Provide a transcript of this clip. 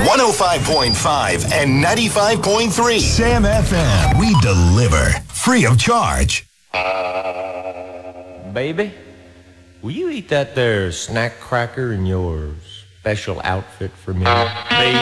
105.5 and 95.3. Sam FM. We deliver free of charge. Baby, will you eat that there snack cracker in your special outfit for me? Baby.